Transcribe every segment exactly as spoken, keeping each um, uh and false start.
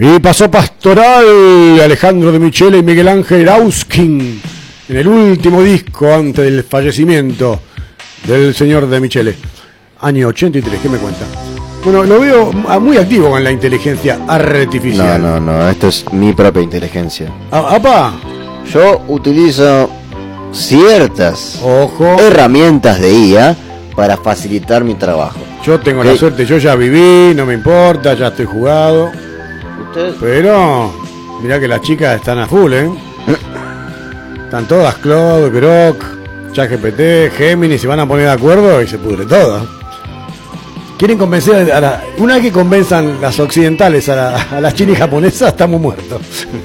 Y pasó Pastoral, Alejandro de Michele y Miguel Ángel Auskin, en el último disco antes del fallecimiento del señor de Michele. Año ochenta y tres, ¿qué me cuenta? Bueno, lo veo muy activo con la inteligencia artificial. No, no, no, esto es mi propia inteligencia. ¿Apa? Yo utilizo ciertas Ojo. herramientas de I A para facilitar mi trabajo. Yo tengo ¿Qué? la suerte, yo ya viví, no me importa, ya estoy jugado. ¿Ustedes? Pero, mirá que las chicas están a full, ¿eh? Están todas, Claude, Grok, ChatGPT, Gemini, se van a poner de acuerdo y se pudre todo. Quieren convencer a la, una vez que convenzan las occidentales a, la, a las chinas y japonesas, estamos muertos.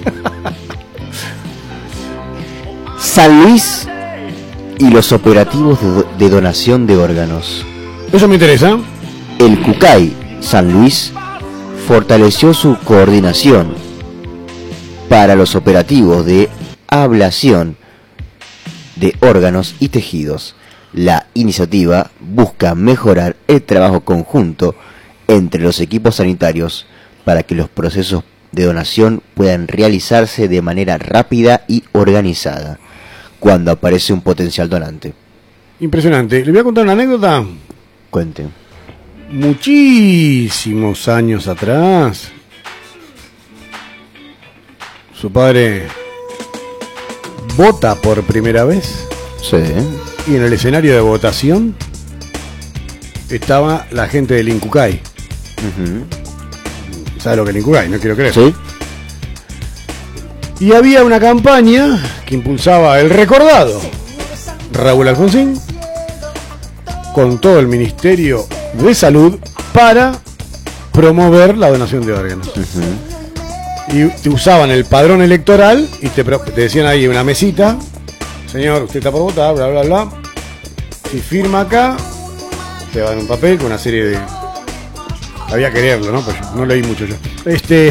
San Luis y los operativos de, de donación de órganos. Eso me interesa. El CUCAI San Luis fortaleció su coordinación para los operativos de ablación de órganos y tejidos. La iniciativa busca mejorar el trabajo conjunto entre los equipos sanitarios para que los procesos de donación puedan realizarse de manera rápida y organizada cuando aparece un potencial donante. Impresionante. Le voy a contar una anécdota. Cuente. Muchísimos años atrás, su padre vota por primera vez. Sí. Y en el escenario de votación estaba la gente del INCUCAI. Uh-huh. ¿Sabe lo que es el INCUCAI? No quiero creer. Sí. Y había una campaña que impulsaba el recordado Raúl Alfonsín con todo el Ministerio de Salud para promover la donación de órganos. Uh-huh. Y te usaban el padrón electoral y te, te decían ahí una mesita: señor, usted está por votar, bla, bla, bla. Si firma acá, te van un papel con una serie de... Había que leerlo, ¿no? Pues no leí mucho yo. Este...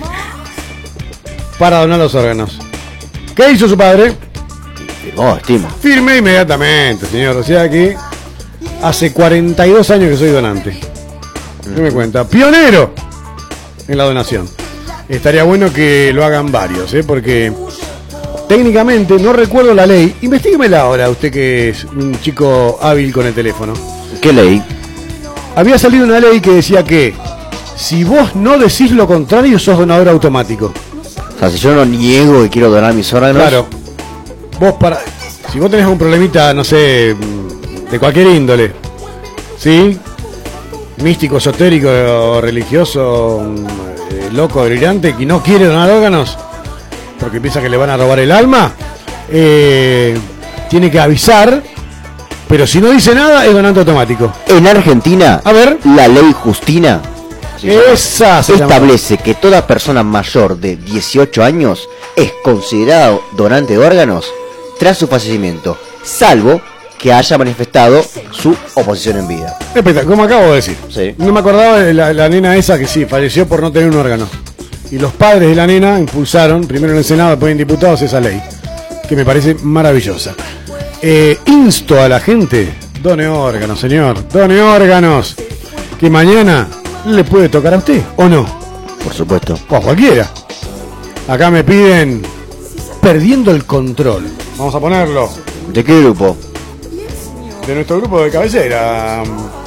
para donar los órganos. ¿Qué hizo su padre? Firmó, estima. Firmé inmediatamente, señor. O sea que hace cuarenta y dos años que soy donante. ¿Qué me cuenta? Pionero en la donación. Estaría bueno que lo hagan varios, ¿eh? Porque... técnicamente, no recuerdo la ley. Investíguemela ahora, usted que es un chico hábil con el teléfono. ¿Qué ley? Había salido una ley que decía que si vos no decís lo contrario, sos donador automático. O sea, si yo no niego que quiero donar mis órganos... Claro. Vos para... Si vos tenés un problemita, no sé, de cualquier índole, ¿sí? Místico, esotérico, religioso, eh, loco, brillante, que no quiere donar órganos porque piensa que le van a robar el alma, eh, tiene que avisar, pero si no dice nada es donante automático. En Argentina, a ver, la ley Justina esa se establece llama. Que toda persona mayor de dieciocho años es considerado donante de órganos tras su fallecimiento, salvo que haya manifestado su oposición en vida. Espera, como acabo de decir, sí. No me acordaba de la, la nena esa que sí, falleció por no tener un órgano. Y los padres de la nena impulsaron, primero en el Senado, después en diputados, esa ley, que me parece maravillosa. Eh, insto a la gente, done órganos, señor, done órganos, que mañana le puede tocar a usted, ¿o no? Por supuesto. O a cualquiera. Acá me piden Perdiendo el Control. Vamos a ponerlo. ¿De qué grupo? De nuestro grupo de cabecera.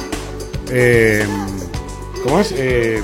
Eh, ¿Cómo es? Eh,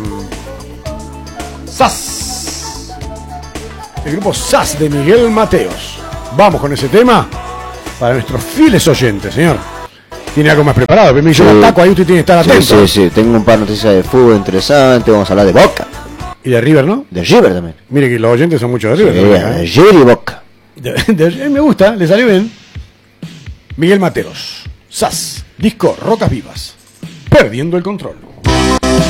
S A S. El grupo S A S de Miguel Mateos. Vamos con ese tema para nuestros fieles oyentes, señor. ¿Tiene algo más preparado? Pero me yo sí. ataco, ahí usted tiene que estar atento. Sí, sí, sí. Tengo un par de noticias de fútbol interesantes. Vamos a hablar de Boca. Y de River, ¿no? De River también. Mire que los oyentes son muchos de River. Sí, también, de ¿eh? River y Boca. De, de, de, me gusta, le salió bien. Miguel Mateos, S A S, disco Rocas Vivas. Perdiendo el Control.